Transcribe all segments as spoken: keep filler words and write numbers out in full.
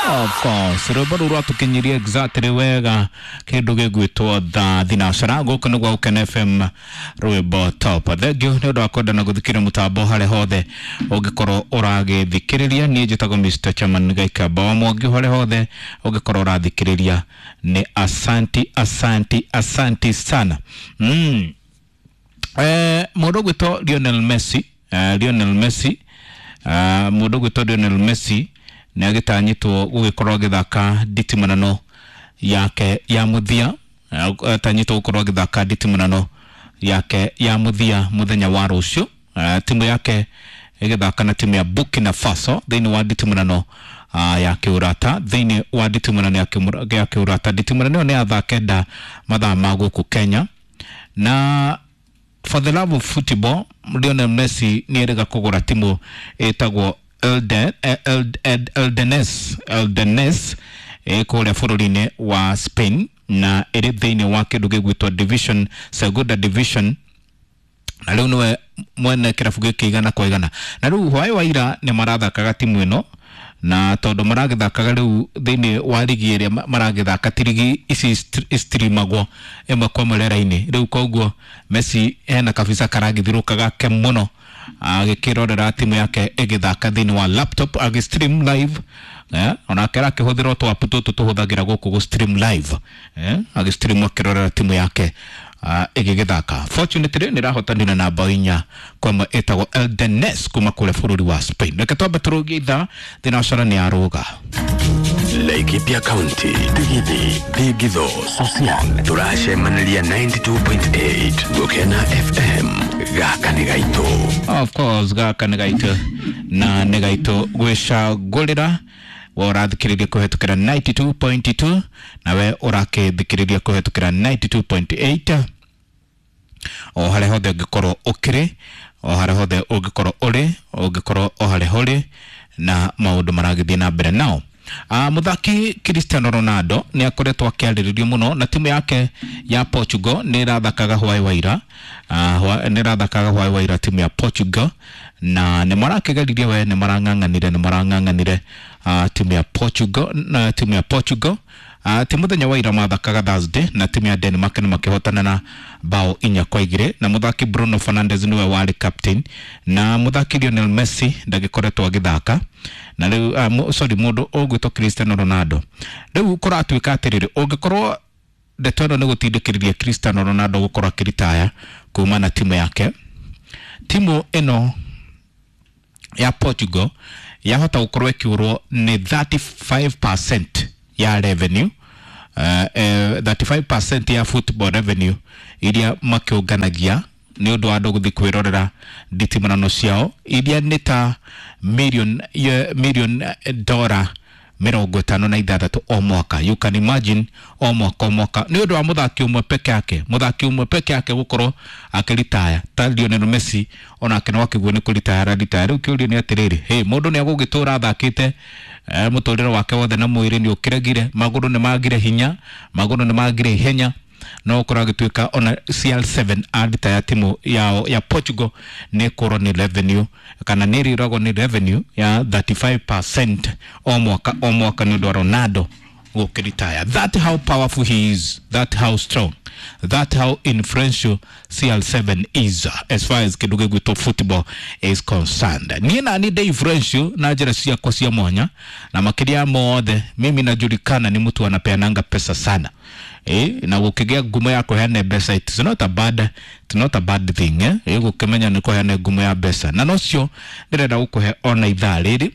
Of course, Robaru rwa tukinyiria exactly wega kindu gigwitwo tha thinashara guku nigwa Uken F M rwimbo top. Thengio ni undu wa kwenda na guthikira mutambo hare hothe ungikorwo uragithikiriria. Ni njitagwo Mister Chairman Gaika Bawa Mwangi hare hothe ungikorwo urathikiriria. Ni asanti asanti asanti sana. Mm. Eh mundu gwitwo Lionel Messi, uh, Lionel Messi, uh, mundu gwitwo Lionel Messi ni agitanyitwo gugikorwo githaka nditimunano yake ya muthia. Atanyitwo gukorwo githaka nditimunano yake ya muthia muthenya wa rucio. Uh, timu yake igithaka na timu ya Burkina Faso thiini wa nditimunano uh, ya kiurata thiini wa nditimunano ya kiurata. Nditimunano ni athakenda mathaa ma guku Kenya, na for the love of football Lionel Messi ni erega kugura timu etagwo Elden Eldenes Eldenes ekuria bururi-ini wa Spain, na iri thiini wa kindu gigwitwo division Segunda division, na riu niwe mwene kirabu giki igana kwa igana. Na riu hwai waira ni marathakaga timu ino, na tondu maragithakaga riu thiini wa ligi iria maragithaka tirigi ici streamagwo imwe kwa mwerera-ini. Riu koguo Messi ena kabisa karagithirukaga ke muno agikirorera timu yake igithaka thiini wa laptop agistream live. Eh, ona kera kihuthira to apututu tuhuthagira guku go stream live. Eh, agistream akirorera timu yake uh, igigithaka. Fortunately ni rahotanira na bao inya kwa etagwo Eldenes kuma kule bururi wa Spain. Reke twambe turugie itha thinashara ni aruga Laikipia County Tigidi Thigitho Social Turashe Manalia ninety-two point eight Gukena F M Gaka Negaito. Of course Gaka Negaito na Negaito gwicagurira warathikiriria kuhetukira ninety-two point two nawe urakithikiriria kuhetukira ninety-two point eight. O hare hothe ungikorwo ukiri, o hare hothe ungikorwo uri, ungikorwo o hare hori na maundu maragithie na mbere nao. Uh, muthaki Cristiano Ronaldo ni akoretwo akiariririo muno na timu yake ya Portugal ni rathakaga hwai waira. Uh, ni rathakaga hwai waira timu ya Portugal, na ni marakigariria we ni marang'ang'anire ni marang'ang'anire uh, timu ya Portugal na timu ya Portugal. Uh, timu thenya waira mathakaga Thursday na timu ya Denmark ni makihotana na bao inya kwa igire, na muthaki Bruno Fernandes niwe wari captain, na muthaki Lionel Messi ndagikoretwo agithaka. Na riu uh, sorry mundu ogwitwo Cristiano Ronaldo riu kuratwika atiriri ungikorwo ndetono ni gutindikiriria Cristiano Ronaldo gukorwo akiritaya kuma na timu yake. Timu eno ya Portugal yahota gukorwo ikiurwo ni thirty-five percent ya revenue, uh, uh, thirty-five percent ya football revenue iria makiunganagia ni undu wa andu guthi kwirorera nditimunano ciao iria ni ta million ya million dollar mirongo itano na ithathatu o mwaka. You can imagine o mwaka o mwaka ni undu wa muthaki umwe peke yake muthaki umwe peke yake gukorwo akiritaya ta Lionel Messi ona kenwa kiguo ni kuritaya retire. Riu kiurio ni atiriri, hey mundu ni agugitura athakite eh, muturire wake wothe na mwiri ni ukiregire, maguru ni magire hinya, maguru ni magire ihenya, no ukora gituika ona C R seven adita ya timu ya ya Portugal ni koro ni revenue kana ni rirago ni revenue ya thirty-five percent o mwaka o mwaka ni do Ronaldo gukritaya. That how powerful he is, that how strong, that how influential C R seven is as far as kiduge gwito football is concerned. Ni na ni influential na jira cia kwa cia mwanya na makiria mothe mimi najulikana ni mtu anapeananga pesa sana. Eh, na gukigea ngumo yako hene pesa, it's not a bad it's not a bad thing. Eh, eh gukimenya niko hene ngumo ya pesa na nocio ndirenda gukuhe ona ithaa riri,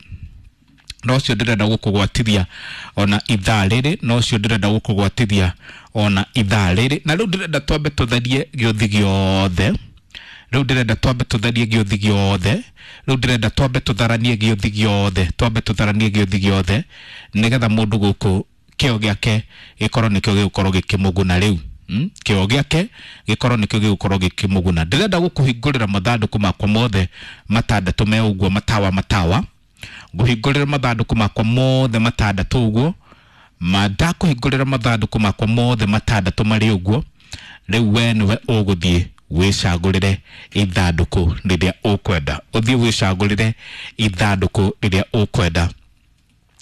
nocio ndirenda gukugwatithia ona ithaa riri, nocio ndirenda gukugwatithia ona ithaa riri. Na riu ndirenda twambe tutharie giothi giothe, riu ndirenda twambe tutharie giothi giothe, riu ndirenda twambe tutharanie giothi giothe, twambe tutharanie giothi giothe nigetha mundu guku kio giake gikorwo nikio gigukorwo gikimuguna riu. Mm? Kio giake gikorwo nikio gigukorwo gikimuguna. Ndirenda gukuhingurira mathanduku makwa mothe matandatu me uguo matawa matawa, nguhingurira mathanduku makwa mothe matandatu uguo, manda kuhingurira mathanduku makwa mothe matandatu mari uguo. Riu we niwe uguthie wicagurire ithanduku riria ukwenda, uthie wicagurire ithanduku riria ukwenda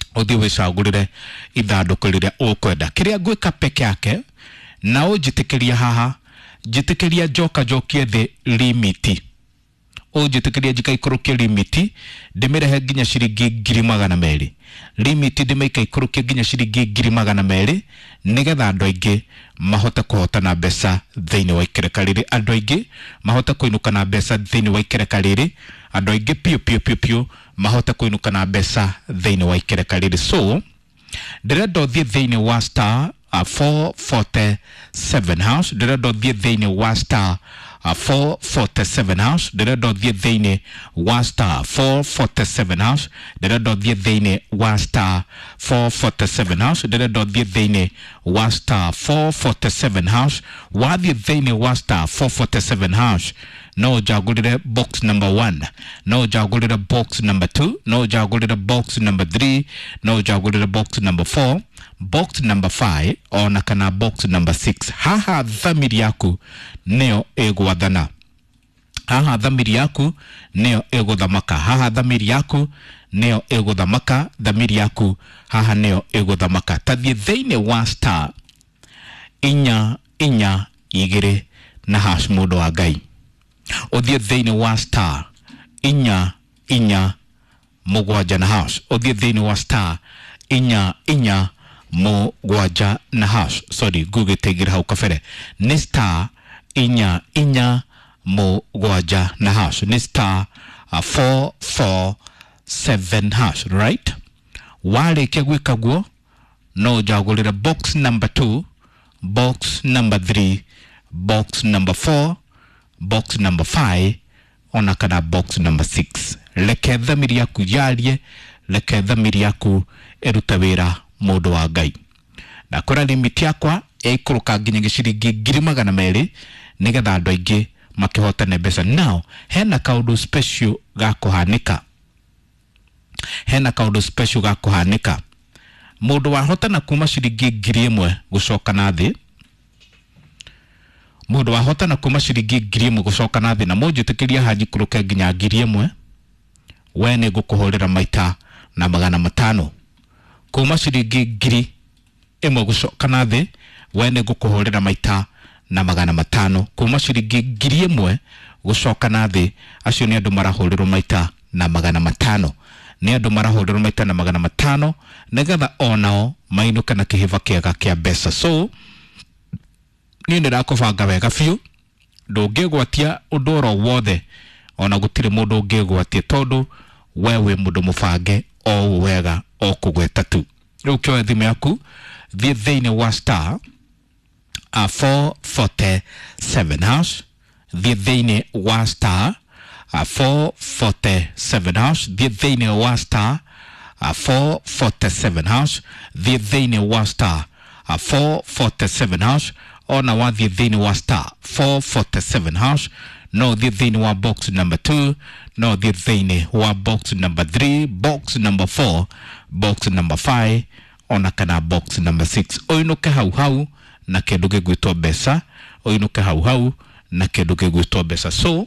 uthie wicagurire ithanduku riria ukwenda kiria gwika peke yake na ujitikiria haha jitikiria joka jokie the limiti ujitikiria jika ikurukia limiti ndimirehe nginya ciringi ngiri magana meri limiti ndimaika ikurukia nginya ciringi ngiri magana meri nigetha andu aingi mahota kuhotana mbeca thiini wa ikereka riri andu aingi mahota kuinuka na mbeca thiini wa ikereka riri andu aingi pio pio pio pio mahota kuinuka na mbeca thiini wa ikereka riri so ndirenda uthie thiini wa star uh, four forty-seven house ndirenda uthie thiini wa star uh, four forty-seven house ndirenda uthie thiini wa star four forty-seven house ndirenda uthie thiini wa star four forty-seven house ndirenda uthie thiini wa star four forty-seven house wathie thiini wa star four forty-seven house no jagulire box number one no jagulire box number two no jagulire box number three no jagulire box number four box number five ona kana box number six haha dhamiri yaku neo egwathana haha dhamiri yaku neo eguthamaka haha dhamiri yaku neo eguthamaka dhamiri yaku haha neo eguthamaka tathie thiini wa star inya inya igire na hash mundu wa Ngai uthie thiini wa star inya inya mugwanja na hash uthie thiini wa star inya inya mugwanja na hash sorry google tegira hau kafere ni star inya inya mugwanja na hash ni star uh, four four seven hash right wale kegwika guo no jagulira box number two box number three box number four box number five ona kana box number six leke dhamiri yaku yarie leke dhamiri yaku eruta wira mundu wa Ngai na kora limit yakwa ikuruka nginya giciringi ngiri magana meri nigetha andu aingi makihotane mbeca now hena kaundu special ga kuhanika hena kaundu special ga kuhanika mundu wahotana kuma ciringi ngiri imwe gucoka na thi mundu wahotana kuma ciringi ngiri imwe gucoka na thi na munjitikiria haji kuruka nginya ngiri imwe we ni ngukuhurira maita na magana matano kuma ciringi ngiri imwe gucoka na thi we ni ngukuhurira maita na magana matano kuma ciringi ngiri imwe gucoka na thi acio ni andu marahurirwo maita na magana matano ni andu marahurirwo maita na magana matano nigetha onao mainuka na kihiva kiega kia mbeca so ni ndirakubanga wega biu ndungigwatia undu oro wothe ona gutire mundu ungigwatia tondu wewe mundu mubange o wega o kugweta tu riu kioe thimu yaku thie thiini wa star a four forty-seven house thie thiini wa star a four forty-seven house thie thiini wa star a four forty-seven house thie thiini wa star a four forty-seven house ona wathie thiini wa star four forty-seven house no thie thiini wa box number two no thie thiini wa box number three box number four box number five ona kana box number six oinuke hau hau na kindu gigwitwo mbeca oinuke hau hau na kindu gigwitwo mbeca so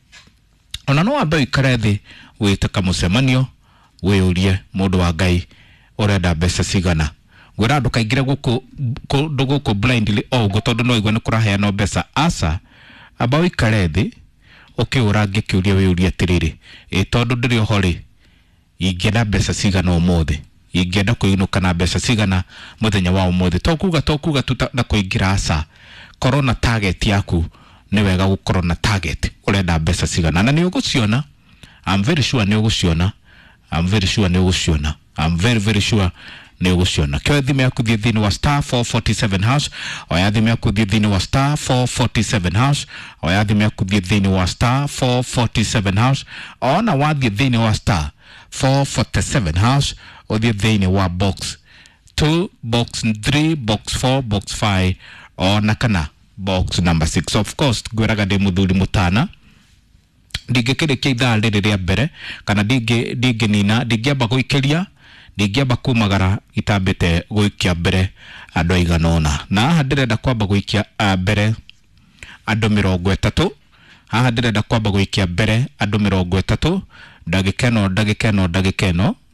ona no ambe ikare thi wite kamucemanio wiyurie mundu wa Ngai urenda mbeca cigana gwira ndu kaingira guku ndu guku blindly o gutondu no igwe ni kurahea no mbeca asa aba ikare thi ukiura ngikiuria wiyurie atiriri e tondu ndiri ohori ingenda mbeca cigana umuthi ingenda kuinuka na mbeca cigana muthenya wa umuthi to kuga to kuga na kuingira asa corona target yaku ni wega gukorwo na target urenda mbeca cigana na ni uguciona I'm very sure ni uguciona I'm very sure ni uguciona I'm very very sure ni uguciona kwa thimu yaku thie thiini wa star four forty-seven house oya thimu yaku thie thiini wa star four forty-seven house oya thimu yaku thie thiini wa star four forty-seven house ona wathie thiini wa star four forty-seven house othie thiini wa box two box three box four box five ona kana box number six of course gwiraga de muthuri mutana ndigekere kitha riri ria mbere kana ndige ndige nina ndigamba guikeria ndigamba kumagara itambite guikia mbere andu aiganona na haha ndirenda kwamba guikia mbere andu mirongo itatu haha ndirenda kwamba guikia mbere andu mirongo itatu ndagikeno ndagikeno ndagikeno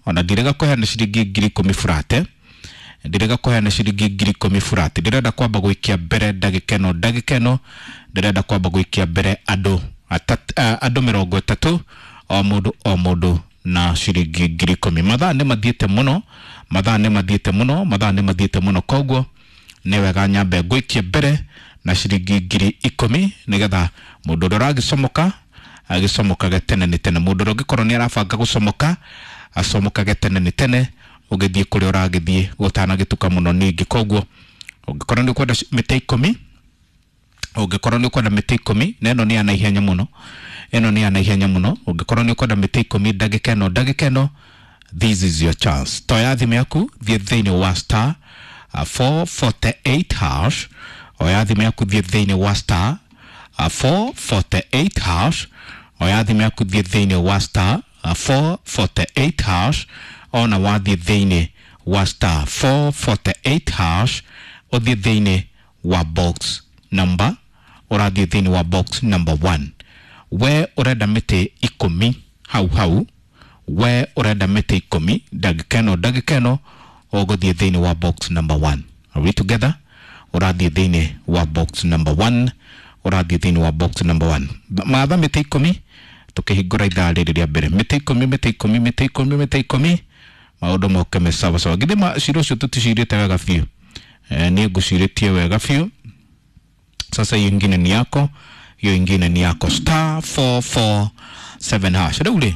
ona ndirega kuheana ciringi ngiri ikumi furate ndirega kuheana ciringi ngiri ikumi furate ndirenda kwamba guikia mbere ndagikeno ndagikeno ndirenda kwamba guikia mbere andu andu mirongo itatu o mundu o mundu na ciringi ngiri ikumi mathaa ni mathiete muno mathaa ni mathiete muno mathaa ni mathiete muno koguo ni wega nyambe guikia mbere na ciringi ngiri ikumi nigetha mundu uragicomoka agicomoka getene ni tene mundu ugikorwo ni arabanga gucomoka asomoka getene ni tene ugithie kuri uragithie gutana gituka muno ningi koguo ugikorwo ni kwenda mita ikumi ugikorwo ni kwenda mita ikumi neno ni ana ihenya muno eno ni ana ihenya muno ugikorwo ni kwenda mita ikumi ndagikeno ndagikeno this is your chance toya thime yaku thie thini wa star uh, four forty-eight hash oya thime yaku thie thini wa star uh, four forty-eight hash oya thime yaku thie thini wa star uh, four forty-eight hash ona wathie thini wa star four forty-eight hash othie thini wa box number urathie thini wa box number one we urenda mite ikumi hau hau we urenda mite ikumi dagikeno dagikeno ogothie thini wa box number one are we together urathie thini wa box number one urathie thini wa box number one matha mite ikumi tukihingura ithaa riri ria mbere mite ikumi mite ikumi mite ikumi mite ikumi maundu moke me sawa sawa githima ciro cio tuticirite wega fiu eh ni nguciritie wega fiu sasa hiyo ingine ni yako hiyo ingine ni yako star four four seven hash. Reule